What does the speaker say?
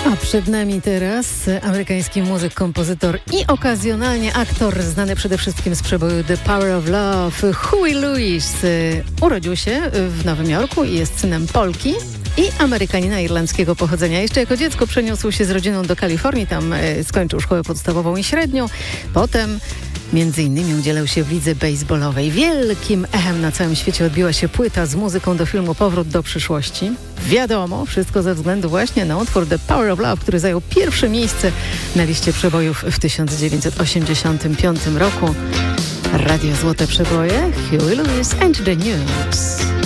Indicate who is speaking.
Speaker 1: A przed nami teraz amerykański muzyk, kompozytor i okazjonalnie aktor, znany przede wszystkim z przeboju The Power of Love. Huey Lewis urodził się w Nowym Jorku i jest synem Polki i Amerykanina irlandzkiego pochodzenia. Jeszcze jako dziecko przeniósł się z rodziną do Kalifornii, tam skończył szkołę podstawową i średnią. Potem między innymi udzielał się w lidze baseballowej. Wielkim echem na całym świecie odbiła się płyta z muzyką do filmu Powrót do przyszłości. Wiadomo, wszystko ze względu właśnie na utwór The Power of Love, który zajął pierwsze miejsce na liście przebojów w 1985 roku. Radio Złote Przeboje, Huey Lewis and the News.